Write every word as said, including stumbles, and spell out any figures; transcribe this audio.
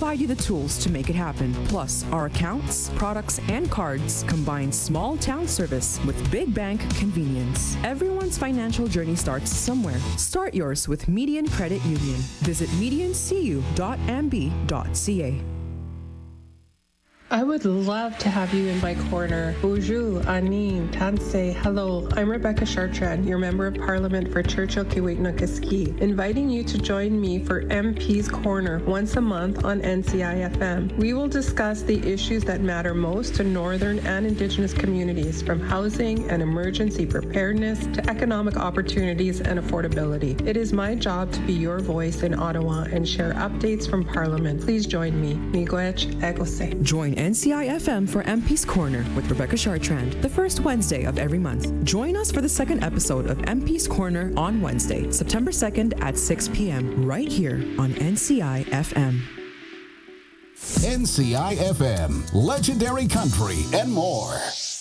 provide you the tools to make it happen. Plus, our accounts, products, and cards combine small town service with big bank convenience. Everyone's financial journey starts somewhere. Start yours with Median Credit Union. Visit median c u dot m b dot c a. I would love to have you in my corner. Bonjour, Anin, Tansei, hello. I'm Rebecca Chartrand, your Member of Parliament for Churchill Kiwik-Nakaski, inviting you to join me for M P's Corner once a month on N C I F M. We will discuss the issues that matter most to Northern and Indigenous communities, from housing and emergency preparedness to economic opportunities and affordability. It is my job to be your voice in Ottawa and share updates from Parliament. Please join me. Miigwech Egose. Join N C I F M for M P's Corner with Rebecca Chartrand, the first Wednesday of every month. Join us for the second episode of M P's Corner on Wednesday, September second at six p.m. right here on N C I F M. N C I F M, legendary country and more.